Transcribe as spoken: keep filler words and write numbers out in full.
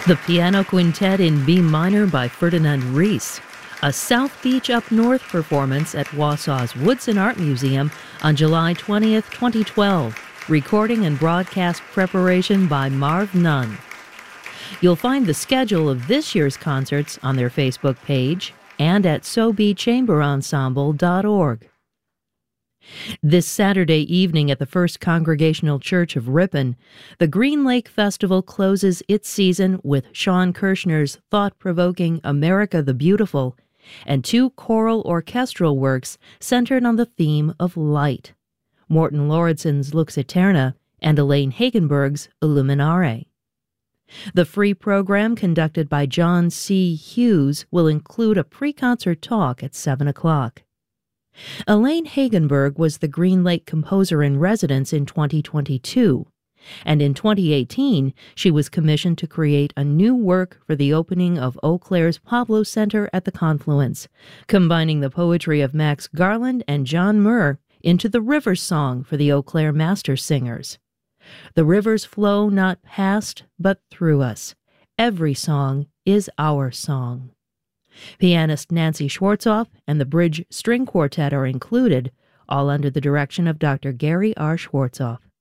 The Piano Quintet in B minor by Ferdinand Ries, a South Beach Up North performance at Wausau's Woodson Art Museum on July twentieth, twenty twelve. Recording and broadcast preparation by Marv Nunn. You'll find the schedule of this year's concerts on their Facebook page and at sobe chamber ensemble dot org. This Saturday evening at the First Congregational Church of Ripon, the Green Lake Festival closes its season with Sean Kirshner's thought-provoking America the Beautiful and two choral orchestral works centered on the theme of light, Morton Lauridsen's Lux Aeterna and Elaine Hagenberg's Illuminare. The free program conducted by John C. Hughes will include a pre-concert talk at seven o'clock. Elaine Hagenberg was the Green Lake composer in residence in twenty twenty-two, and in twenty eighteen she was commissioned to create a new work for the opening of Eau Claire's Pablo Center at the Confluence, combining the poetry of Max Garland and John Muir into the River Song for the Eau Claire Master Singers. The rivers flow not past, but through us. Every song is our song. Pianist Nancy Schwartzoff and the Bridge String Quartet are included, all under the direction of Doctor Gary R. Schwartzoff.